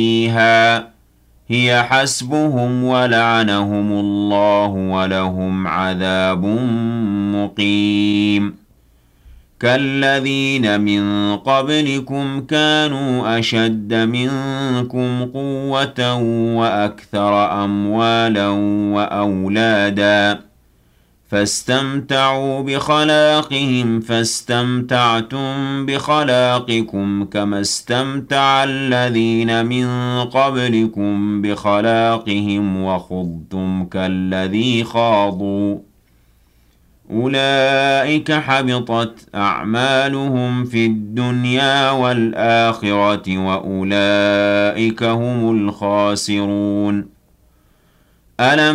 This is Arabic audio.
فيها هي حسبهم ولعنهم الله ولهم عذاب مقيم كالذين من قبلكم كانوا أشد منكم قوة وأكثر أموالا وأولادا فاستمتعوا بخلاقهم فاستمتعتم بخلاقكم كما استمتع الذين من قبلكم بخلاقهم وخضتم كالذي خاضوا أولئك حبطت أعمالهم في الدنيا والآخرة وأولئك هم الخاسرون ألم